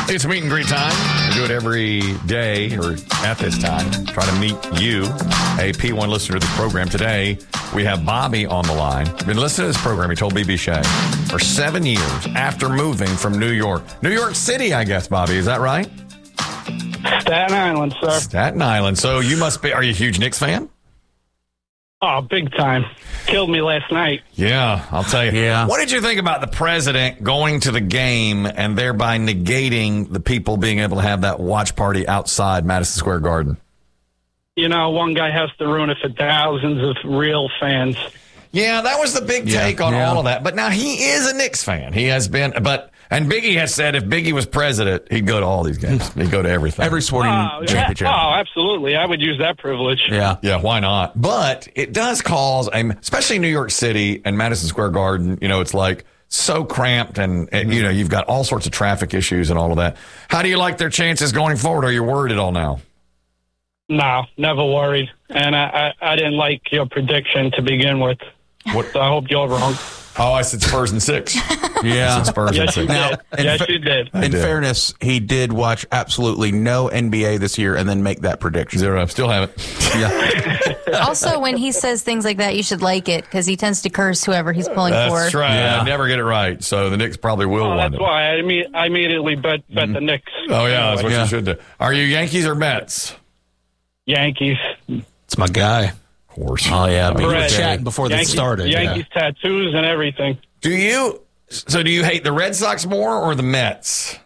It's meet and greet time. We do it every day or at this time. Try to meet you, a P1 listener to the program. Today, we have Bobby on the line. Been listening to this program, he told BB Shea, for 7 years after moving from New York. New York City, I guess, Bobby. Is that right? Staten Island, sir. Staten Island. So you must be, are you a huge Knicks fan? Oh, big time. Killed me last night. Yeah, I'll tell you. Yeah. What did you think about the president going to the game and thereby negating the people being able to have that watch party outside Madison Square Garden? You know, one guy has to ruin it for thousands of real fans. Yeah, that was the big take on all of that. But now he is a Knicks fan. He has been, and Biggie has said if Biggie was president, he'd go to all these games. He'd go to everything. Every sporting championship. Oh, absolutely. I would use that privilege. Yeah. Yeah, why not? But it does cause, especially New York City and Madison Square Garden, you know, it's like so cramped and you know, you've got all sorts of traffic issues and all of that. How do you like their chances going forward? Are you worried at all now? No, never worried. And I didn't like your prediction to begin with. What? So I hope you're wrong. Oh, I said Spurs and 6. Yeah. I said Spurs and Yes, you 6. Now, did. Yes, you did. In did. fairness, he did watch absolutely no NBA this year and then make that prediction. 0. Still haven't. Yeah. Also, when he says things like that, you should like it because he tends to curse whoever he's pulling That's for. right. Yeah. I never get it right. So the Knicks probably will Oh, wind that's up. why I immediately bet the Knicks. Oh, yeah. That's what Yeah. you should do. Are you Yankees or Mets? Yankees. It's my guy. Of course. Oh, yeah. We were Red. chatting before they started. Yankees tattoos and everything. Do you hate the Red Sox more or the Mets?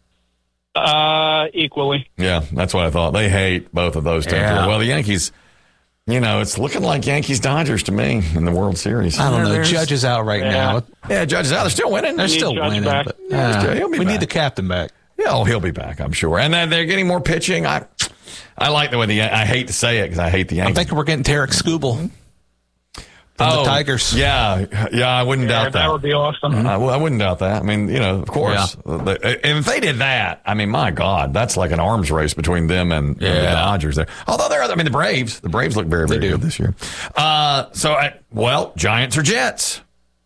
Equally. Yeah, that's what I thought. They hate both of those. Yeah. Well, the Yankees, you know, it's looking like Yankees-Dodgers to me in the World Series. I don't know. There's- Judge is out right now. Yeah, Judge is out. They're still winning. They're need still Judge winning. back. But, He'll be we back. need the captain back. Yeah, he'll be back, I'm sure. And then they're getting more pitching. I like the way I hate to say it because I hate the I'm Yankees. thinking we're getting Tarek Skubal from the Tigers. Yeah, I wouldn't doubt That would be awesome. I wouldn't doubt that. I mean, you know, of course. And if they did that, I mean, my God, that's like an arms race between them and the Dodgers there. Although the Braves look very, very good this year. Giants or Jets?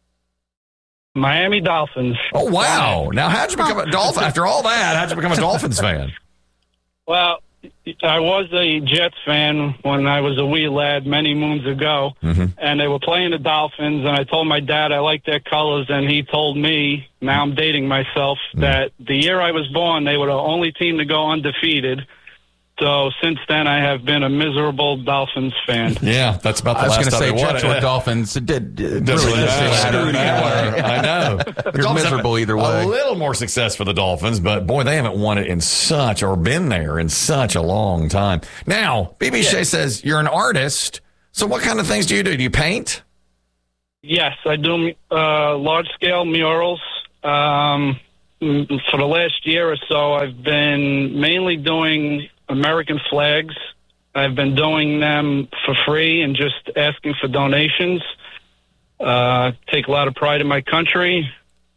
Miami Dolphins. Oh, wow. Now, how'd you become a Dolphin? After all that, how'd you become a Dolphins fan? Well, I was a Jets fan when I was a wee lad many moons ago, and they were playing the Dolphins, and I told my dad I liked their colors, and he told me, now I'm dating myself, that the year I was born, they were the only team to go undefeated. So since then, I have been a miserable Dolphins fan. Yeah, that's about the I was last going to time say they won Jets it. or Dolphins. It did Doesn't really really matter. matter. I know. You're miserable either way. A little more success for the Dolphins, but boy, they haven't won it been there in such a long time. Now, BB Shea says you're an artist. So what kind of things do you do? Do you paint? Yes, I do large-scale murals. For the last year or so, I've been mainly doing American flags. I've been doing them for free and just asking for donations. Take a lot of pride in my country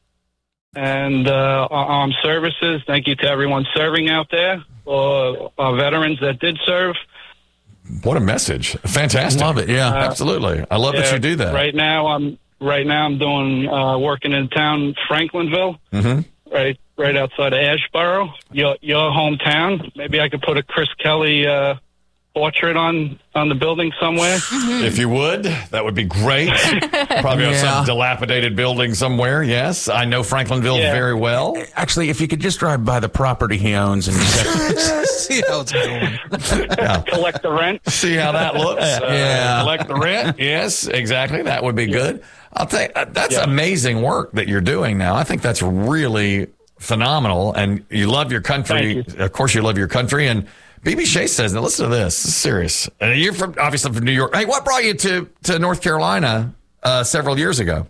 and armed services. Thank you to everyone serving out there, or our veterans that did serve. What a message. Fantastic. Love it, yeah. Absolutely. I love that you do that. Right now, I'm doing working in town, Franklinville. Right outside of Ashboro, your hometown. Maybe I could put a Chris Kelly portrait on the building somewhere. If you would, that would be great. Probably on some dilapidated building somewhere. Yes, I know Franklinville very well. Actually, if you could just drive by the property he owns and See how it's going. Collect the rent. See how that looks. Collect the rent. Yes, exactly. That would be good. I'll tell you, that's amazing work that you're doing now. I think that's really phenomenal. And you love your country. Thank you. Of course, you love your country. And BB Shea says, now listen to this. This is serious. You're obviously from New York. Hey, what brought you to North Carolina several years ago?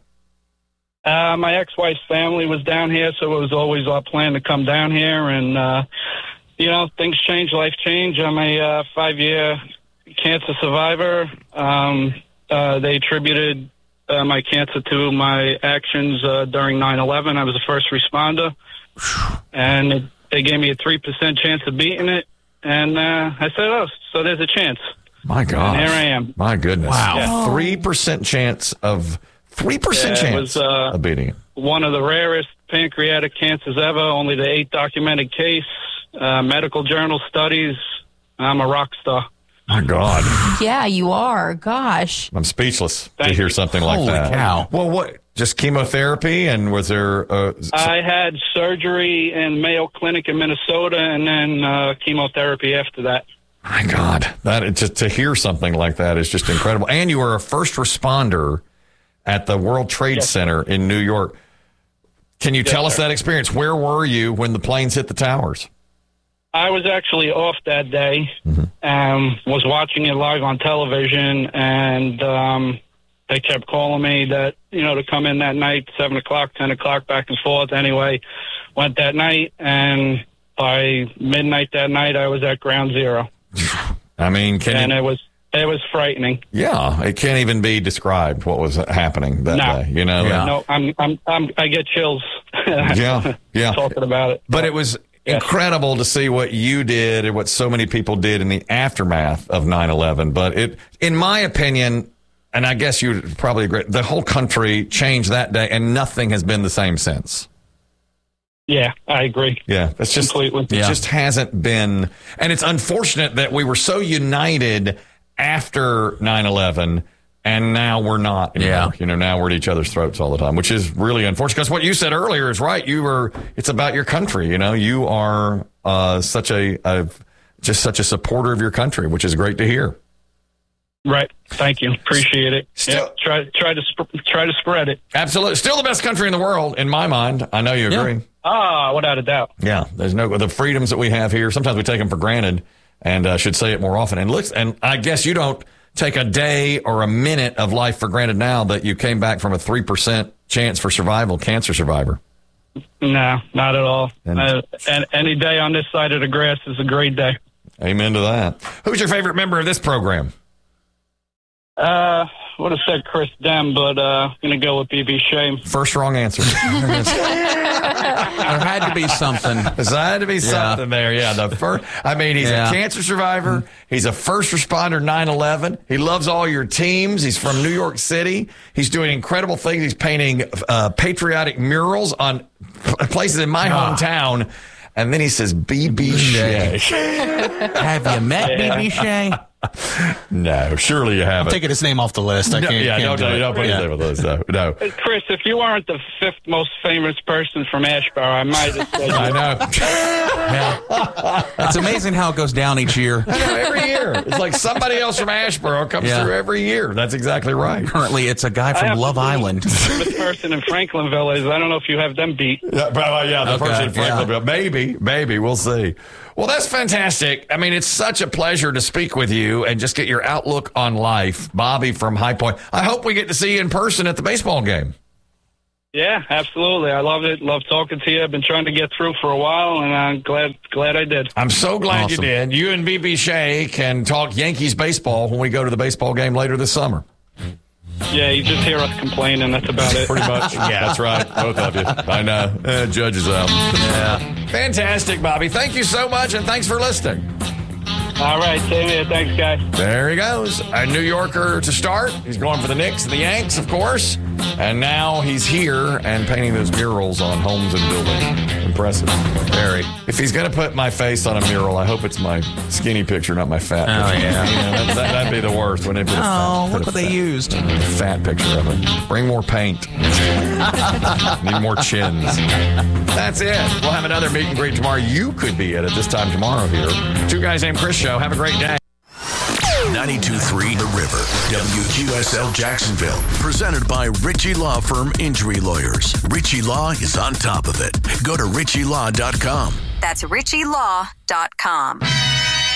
My ex-wife's family was down here, so it was always our plan to come down here. And, things change, life change. I'm a 5-year cancer survivor. They attributed my cancer to my actions during 9/11. I was a first responder, and they gave me a 3% chance of beating it. And I said, "Oh, so there's a chance." My God! And here I am. My goodness! Wow. 3% chance of 3% chance it was, of beating it. One of the rarest pancreatic cancers ever, only the 8th documented case, medical journal studies. I'm a rock star. My God. Yeah, you are. Gosh. I'm speechless to Thank hear you. something like Holy that. cow. Well, what? Just chemotherapy, and was there? I had surgery in Mayo Clinic in Minnesota, and then chemotherapy after that. My God, that just to hear something like that is just incredible. And you were a first responder at the World Trade Center in New York. Can you tell us that experience? Where were you when the planes hit the towers? I was actually off that day, was watching it live on television, and they kept calling me that, to come in that night, 7 o'clock, 10 o'clock, back and forth. Anyway, went that night, and by midnight that night, I was at ground zero. I mean, it was frightening. Yeah, it can't even be described what was happening that day. Yeah. No, I get chills. Yeah. Talking about it. But it was incredible to see what you did and what so many people did in the aftermath of 9/11. But in my opinion, and I guess you would probably agree, the whole country changed that day, and nothing has been the same since. Yeah, I agree. Yeah, it's just completely. It just hasn't been, and it's unfortunate that we were so united after 9/11, and now we're not anymore. Yeah. Now we're at each other's throats all the time, which is really unfortunate. Because what you said earlier is right. It's about your country. You are such a supporter of your country, which is great to hear. Right. Thank you. Appreciate it. Still- Try to spread it. Absolutely, still the best country in the world in my mind. I know you agree. Without a doubt. Yeah, there's the freedoms that we have here. Sometimes we take them for granted, and should say it more often. And I guess you don't take a day or a minute of life for granted now that you came back from a 3% chance for survival, cancer survivor. No, not at all. And- And any day on this side of the grass is a great day. Amen to that. Who's your favorite member of this program? Would have said Chris Dem, but going to go with BB Shea. First wrong answer. There had to be something. There had to be something there. Yeah, he's a cancer survivor. He's a first responder 9/11. He loves all your teams. He's from New York City. He's doing incredible things. He's painting patriotic murals on places in my hometown. And then he says, BB Shea. Have you met BB Shea? No, surely you haven't. I'm taking his name off the list. I can't. Don't put his name on the list. No. Chris, if you aren't the 5th most famous person from Asheboro, I might have said I know. It's amazing how it goes down each year. I know, every year. It's like somebody else from Asheboro comes through every year. That's exactly right. Currently, it's a guy from Love Island. The famous person in Franklinville is, I don't know if you have them beat. The person in Franklinville. Maybe. We'll see. Well, that's fantastic. I mean, it's such a pleasure to speak with you and just get your outlook on life. Bobby from High Point. I hope we get to see you in person at the baseball game. Yeah, absolutely. I love it. Love talking to you. I've been trying to get through for a while, and I'm glad I did. I'm so glad you Awesome. did. You and BB Shea can talk Yankees baseball when we go to the baseball game later this summer. Yeah, you just hear us complaining. That's about it. Pretty much. Yeah, that's right. Both of you. I know. Judge is out. Yeah. Fantastic, Bobby. Thank you so much, and thanks for listening. All right, same here. Thanks, guys. There he goes. A New Yorker to start. He's going for the Knicks and the Yanks, of course. And now he's here and painting those murals on homes and buildings. Impressive. Very. If he's going to put my face on a mural, I hope it's my skinny picture, not my fat picture. yeah. That'd be the worst. When they put Look what they used. a fat picture of him. Bring more paint. Need more chins. That's it. We'll have another meet and greet tomorrow. You could be at this time tomorrow here. Two Guys Named Chris show. Have a great day. 92.3 The River, WQSL Jacksonville. Presented by Ritchie Law Firm Injury Lawyers. Ritchie Law is on top of it. Go to ritchielaw.com. That's ritchielaw.com.